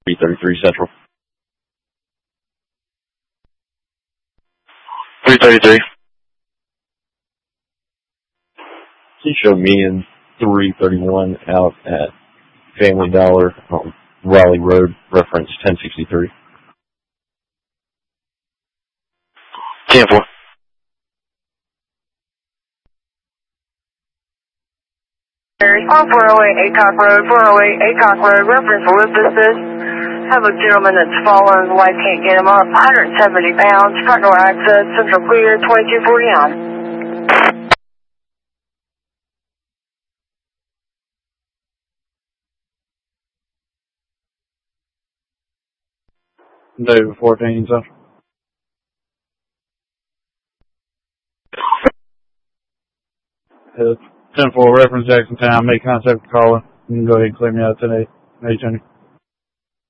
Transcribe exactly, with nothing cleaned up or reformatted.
three thirty-three Central. three thirty-three. Can you show me in three thirty-one out at Family Dollar on Raleigh Road, reference ten sixty-three? ten four. On four oh eight Acock Road, four oh eight Acock Road, reference Olympus. Have a gentleman that's fallen, the wife can't get him up, one hundred seventy pounds, front door access, central clear, twenty-two forty-nine. David fourteen Central. Uh, ten four reference Jackson Town. Make contact with the caller. You can go ahead and clear me out today. Hey, Tony.